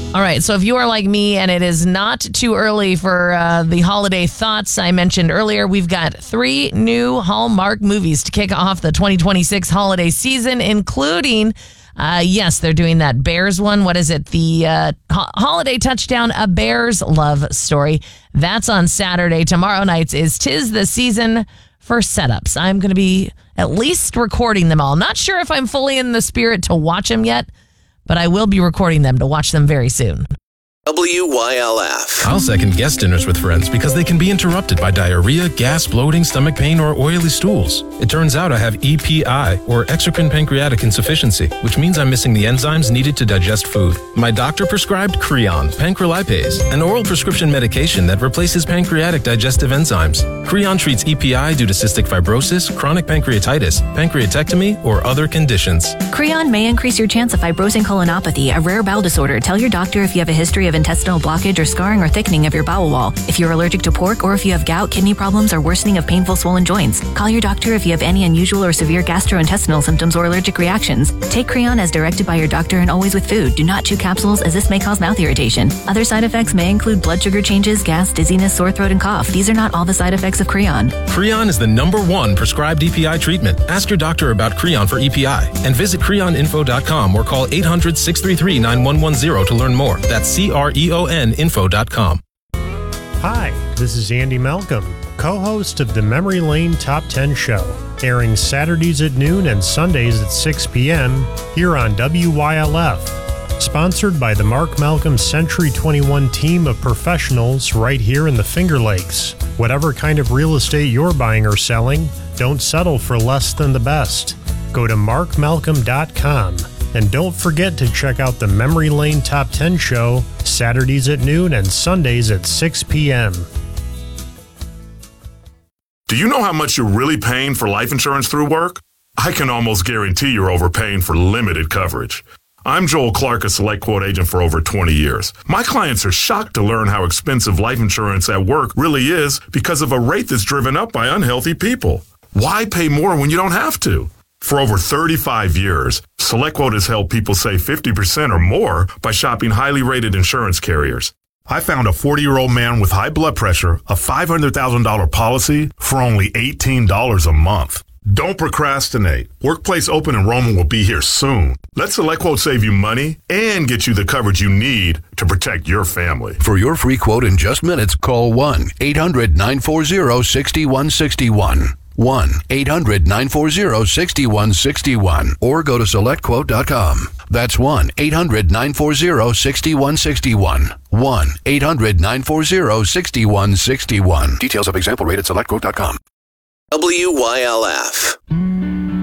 All right, so if you are like me and it is not too early for the holiday thoughts I mentioned earlier, we've got 3 new Hallmark movies to kick off the 2026 holiday season, including, yes, they're doing that Bears one. What is it? The Holiday Touchdown, A Bear's Love Story. That's on Saturday. Tomorrow night is 'Tis the Season for Setups. I'm going to be at least recording them all. Not sure if I'm fully in the spirit to watch them yet, but I will be recording them to watch them very soon. WYLF. I'll second guest dinners with friends because they can be interrupted by diarrhea, gas, bloating, stomach pain, or oily stools. It turns out I have EPI, or exocrine pancreatic insufficiency, which means I'm missing the enzymes needed to digest food. My doctor prescribed Creon, pancrelipase, an oral prescription medication that replaces pancreatic digestive enzymes. Creon treats EPI due to cystic fibrosis, chronic pancreatitis, pancreatectomy, or other conditions. Creon may increase your chance of fibrosing colonopathy, a rare bowel disorder. Tell your doctor if you have a history of intestinal blockage or scarring or thickening of your bowel wall. If you're allergic to pork or if you have gout, kidney problems, or worsening of painful swollen joints. Call your doctor if you have any unusual or severe gastrointestinal symptoms or allergic reactions. Take Creon as directed by your doctor and always with food. Do not chew capsules as this may cause mouth irritation. Other side effects may include blood sugar changes, gas, dizziness, sore throat, and cough. These are not all the side effects of Creon. Creon is the #1 prescribed EPI treatment. Ask your doctor about Creon for EPI and visit creoninfo.com or call 800-633-9110 to learn more. That's CREONinfo.com. Hi, this is Andy Malcolm, co-host of the Memory Lane Top 10 Show, airing Saturdays at noon and Sundays at 6 p.m. here on WYLF. Sponsored by the Mark Malcolm Century 21 team of professionals right here in the Finger Lakes. Whatever kind of real estate you're buying or selling, don't settle for less than the best. Go to markmalcolm.com. And don't forget to check out the Memory Lane Top 10 Show, Saturdays at noon and Sundays at 6 p.m. Do you know how much you're really paying for life insurance through work? I can almost guarantee you're overpaying for limited coverage. I'm Joel Clark, a Select Quote agent for over 20 years. My clients are shocked to learn how expensive life insurance at work really is because of a rate that's driven up by unhealthy people. Why pay more when you don't have to? For over 35 years, SelectQuote has helped people save 50% or more by shopping highly rated insurance carriers. I found a 40-year-old man with high blood pressure, a $500,000 policy for only $18 a month. Don't procrastinate. Workplace open enrollment will be here soon. Let SelectQuote save you money and get you the coverage you need to protect your family. For your free quote in just minutes, call 1-800-940-6161. 1-800-940-6161 or go to SelectQuote.com. That's 1-800-940-6161. 1-800-940-6161. Details of example rate at SelectQuote.com. WYLF.